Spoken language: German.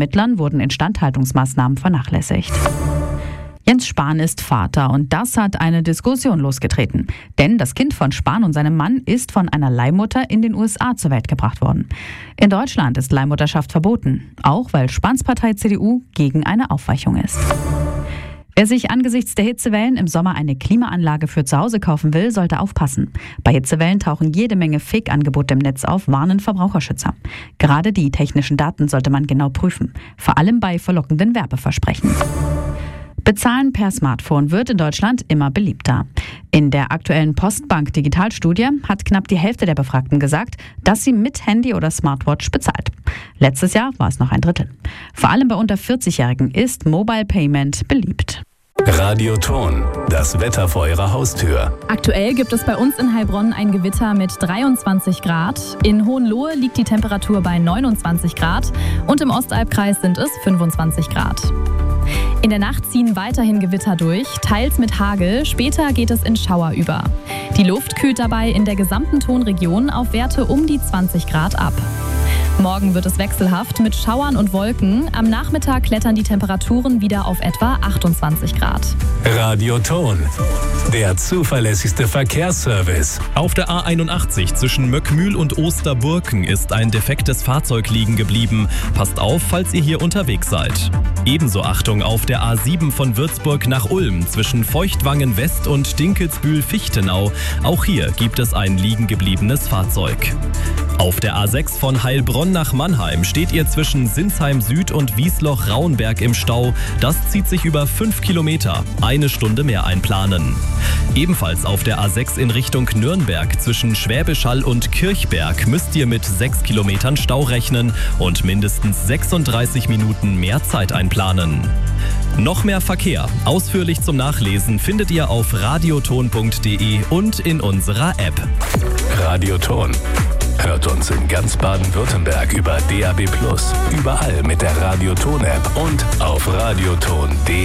Ermittlern wurden Instandhaltungsmaßnahmen vernachlässigt. Jens Spahn ist Vater und das hat eine Diskussion losgetreten. Denn das Kind von Spahn und seinem Mann ist von einer Leihmutter in den USA zur Welt gebracht worden. In Deutschland ist Leihmutterschaft verboten, auch weil Spahns Partei CDU gegen eine Aufweichung ist. Wer sich angesichts der Hitzewellen im Sommer eine Klimaanlage für zu Hause kaufen will, sollte aufpassen. Bei Hitzewellen tauchen jede Menge Fake-Angebote im Netz auf, warnen Verbraucherschützer. Gerade die technischen Daten sollte man genau prüfen, vor allem bei verlockenden Werbeversprechen. Bezahlen per Smartphone wird in Deutschland immer beliebter. In der aktuellen Postbank-Digitalstudie hat knapp die Hälfte der Befragten gesagt, dass sie mit Handy oder Smartwatch bezahlt. Letztes Jahr war es noch ein Drittel. Vor allem bei unter 40-Jährigen ist Mobile Payment beliebt. Radioton, das Wetter vor Ihrer Haustür. Aktuell gibt es bei uns in Heilbronn ein Gewitter mit 23 Grad. In Hohenlohe liegt die Temperatur bei 29 Grad und im Ostalbkreis sind es 25 Grad. In der Nacht ziehen weiterhin Gewitter durch, teils mit Hagel, später geht es in Schauer über. Die Luft kühlt dabei in der gesamten Tonregion auf Werte um die 20 Grad ab. Morgen wird es wechselhaft mit Schauern und Wolken. Am Nachmittag klettern die Temperaturen wieder auf etwa 28 Grad. Radioton, der zuverlässigste Verkehrsservice. Auf der A81 zwischen Möckmühl und Osterburken ist ein defektes Fahrzeug liegen geblieben. Passt auf, falls ihr hier unterwegs seid. Ebenso Achtung auf der A7 von Würzburg nach Ulm zwischen Feuchtwangen West und Dinkelsbühl-Fichtenau. Auch hier gibt es ein liegen gebliebenes Fahrzeug. Auf der A6 von Heilbronn nach Mannheim steht ihr zwischen Sinsheim Süd und Wiesloch-Rauenberg im Stau. Das zieht sich über 5 Kilometer. Eine Stunde mehr einplanen. Ebenfalls auf der A6 in Richtung Nürnberg zwischen Schwäbisch Hall und Kirchberg müsst ihr mit 6 Kilometern Stau rechnen und mindestens 36 Minuten mehr Zeit einplanen. Noch mehr Verkehr, ausführlich zum Nachlesen, findet ihr auf radioton.de und in unserer App. Radioton. Hört uns in ganz Baden-Württemberg über DAB+, überall mit der Radioton-App und auf radioton.de.